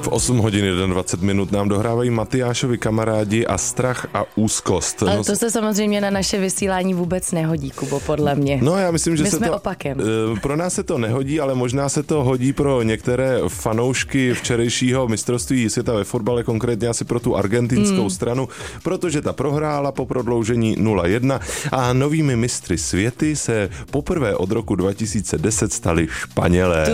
V 8 hodin 21 nám dohrávají Matyášovi kamarádi a Strach a úzkost. Ale to se samozřejmě na naše vysílání vůbec nehodí, Kubo, podle mě. No já myslím, že my se jsme to opakem. Pro nás se to nehodí, ale možná se to hodí pro některé fanoušky včerejšího mistrovství světa ve fotbale, konkrétně asi pro tu argentinskou stranu, protože ta prohrála po prodloužení 0-1 a novými mistry světy se poprvé od roku 2010 stali Španělé.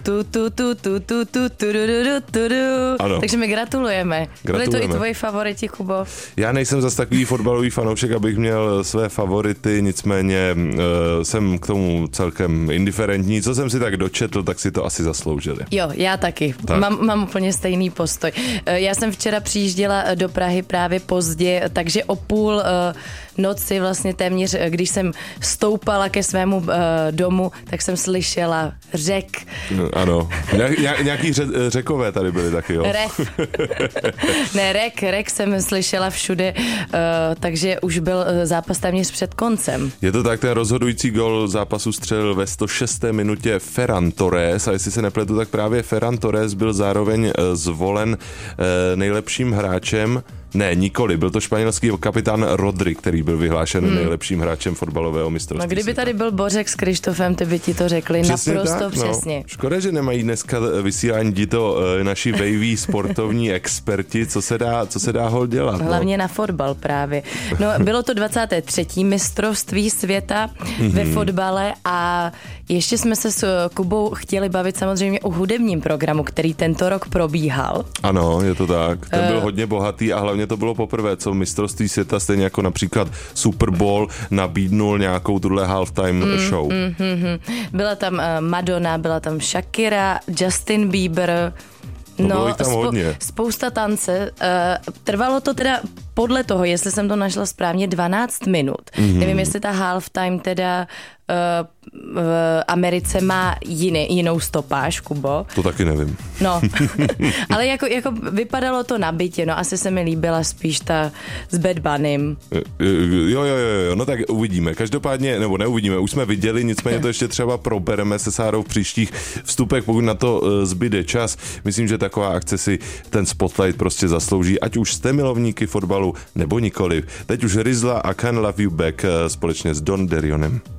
Ano. Takže my gratulujeme. Byli to i tvoji favoriti, Kubo? Já nejsem zas takový fotbalový fanoušek, abych měl své favority, nicméně jsem k tomu celkem indiferentní. Co jsem si tak dočetl, tak si to asi zasloužili. Jo, já taky. Mám úplně stejný postoj. Já jsem včera přijížděla do Prahy právě pozdě, takže o půl noci vlastně téměř, když jsem stoupala ke svému domu, tak jsem slyšela řek. No, ano. Nějaký řekové tady byly taky, jo? Ne, rek jsem slyšela všude, takže už byl zápas téměř před koncem. Je to tak, ten rozhodující gol zápasu střelil ve 106. minutě Ferran Torres a jestli se nepletu, tak právě Ferran Torres byl zároveň zvolen nejlepším hráčem. Ne, nikoli, byl to španělský kapitán Rodri, který byl vyhlášen nejlepším hráčem fotbalového mistrovství. No kdyby tady byl Bořek s Krištofem, ty by ti to řekli přesně naprosto tak, přesně. No. Škoda, že nemají dneska vysílání tito naši vejví sportovní experti, co se dá hol dělat. Hlavně na fotbal právě. No, bylo to 23. mistrovství světa ve fotbale a ještě jsme se s Kubou chtěli bavit samozřejmě o hudebním programu, který tento rok probíhal. Ano, je to tak. Ten byl hodně bohatý a hlavně to bylo poprvé, co mistrovství světa, stejně jako například Super Bowl, nabídnul nějakou tuhle halftime show. Byla tam Madonna, byla tam Shakira, Justin Bieber, bylo tam hodně. Spousta tance. Trvalo to teda podle toho, jestli jsem to našla správně, 12 minut. Nevím, jestli ta halftime teda v Americe má jinou stopáž, Kubo. To taky nevím. No, ale jako vypadalo to nabitě, no asi se mi líbila spíš ta s Bad Bunnym. Jo, no tak uvidíme. Každopádně, nebo neuvidíme, už jsme viděli, nicméně to ještě třeba probereme se Sárou v příštích vstupech, pokud na to zbyde čas. Myslím, že taková akce si ten spotlight prostě zaslouží, ať už jste milovníky fotbalu, nebo nikoliv. Teď už Rizla a Can't Love You Back společně s Don Derrionem.